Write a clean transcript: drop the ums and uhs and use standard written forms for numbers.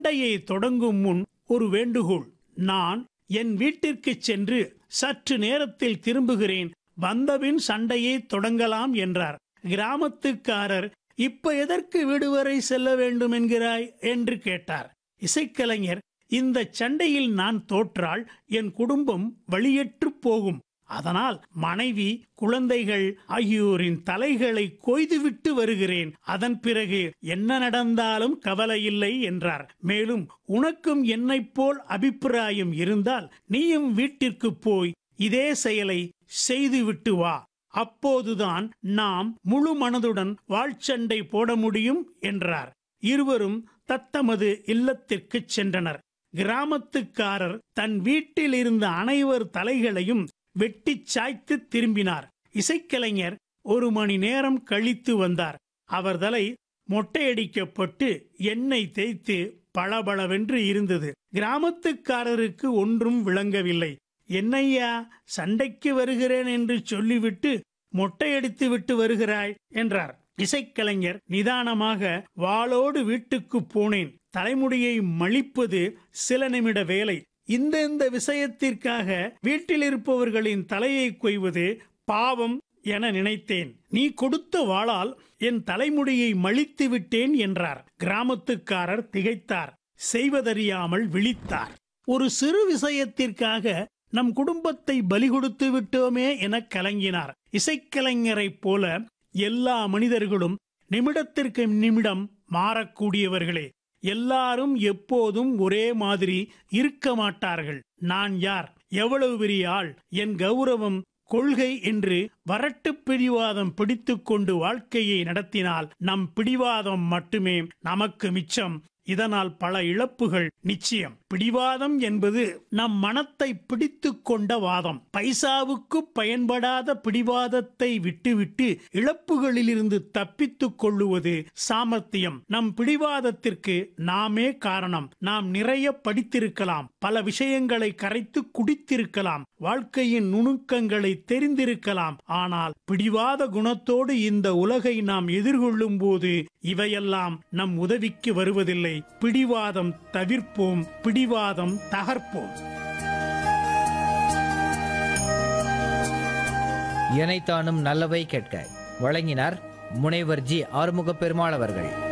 சண்டையை தொடங்கும் முன் ஒரு வேண்டுகோள். நான் என் வீட்டிற்குச் சென்று சற்று நேரத்தில் திரும்புகிறேன். வந்தபின் சண்டையை தொடங்கலாம் என்றார். கிராமத்துக்காரர், இப்ப எதற்கு வீடு வரை செல்ல வேண்டும் என்கிறாய் என்று கேட்டார். இசைக்கலைஞர், இந்த சண்டையில் நான் தோற்றால் என் குடும்பம் வழியற்று போகும். அதனால் மனைவி, குழந்தைகள் ஆகியோரின் தலைகளை கொய்துவிட்டு வருகிறேன். அதன் பிறகு என்ன நடந்தாலும் கவலையில்லை என்றார். மேலும், உனக்கும் என்னைப் போல் அபிப்பிராயம் இருந்தால் நீயும் வீட்டிற்கு போய் இதே செயலை செய்துவிட்டு வா. அப்போதுதான் நாம் முழு மனதுடன் வாழ்ச்சண்டை போட முடியும் என்றார். இருவரும் தத்தமது இல்லத்திற்குச் சென்றனர். கிராமத்துக்காரர் தன் வீட்டில் இருந்த அனைவர் தலைகளையும் வெட்டி சாய்த்து திரும்பினார். இசைக்கலைஞர் 1 மணி நேரம் கழித்து வந்தார். அவர் தலை மொட்டையடிக்கப்பட்டு எண்ணெய் தேய்த்து பளபளவென்று இருந்தது. கிராமத்துக்காரருக்கு ஒன்றும் விளங்கவில்லை. என்னையா, சண்டைக்கு வருகிறேன் என்று சொல்லிவிட்டு மொட்டையடித்து விட்டு வருகிறாய் என்றார். இசைக்கலைஞர் நிதானமாக, வாளோடு வீட்டுக்கு போனேன். தலைமுடியை மழிப்பது சில நிமிட வேலை. இந்த விஷயத்திற்காக வீட்டில் இருப்பவர்களின் தலையை கொய்வது பாவம் என நினைத்தேன். நீ கொடுத்த வாளால் என் தலைமுடியை மழித்து விட்டேன் என்றார். கிராமத்துக்காரர் திகைத்தார். செய்வதறியாமல் விழித்தார். ஒரு சிறு விஷயத்திற்காக நம் குடும்பத்தை பலி கொடுத்து விட்டோமே என கலங்கினார். இசைக்கலைஞரைப் போல எல்லா மனிதர்களும் நிமிடத்திற்கு நிமிடம் மாறக்கூடியவர்களே. எல்லாரும் எப்போதும் ஒரே மாதிரி இருக்க மாட்டார்கள். நான் யார், எவ்வளவு பெரிய ஆள், என் கௌரவம், கொள்கை என்று வரட்டு பிடிவாதம் பிடித்துக் கொண்டு வாழ்க்கையை நடத்தினால் நம் பிடிவாதம் மட்டுமே நமக்கு மிச்சம். இதனால் பல இழப்புகள் நிச்சயம். பிடிவாதம் என்பது நம் மனத்தை பிடித்து கொண்ட வாதம். பைசாவுக்கு பயன்படாத பிடிவாதத்தை விட்டுவிட்டு இழப்புகளிலிருந்து தப்பித்துக் கொள்ளுவது சாமர்த்தியம். நம் பிடிவாதத்திற்கு நாமே காரணம். நாம் நிறைய படித்திருக்கலாம், பல விஷயங்களை கரைத்து குடித்திருக்கலாம், வாழ்க்கையின் நுணுக்கங்களை தெரிந்திருக்கலாம். ஆனால் பிடிவாத குணத்தோடு இந்த உலகை நாம் எதிர்கொள்ளும் போது இவையெல்லாம் நம் உதவிக்கு வருவதில்லை. பிடிவாதம் தவிர்ப்போம், பிடிவாதம் தகர்ப்போம். இணைத்தானும் நல்லவை கேட்க வழங்கினார் முனைவர் ஜி. ஆறுமுக பெருமாள் அவர்கள்.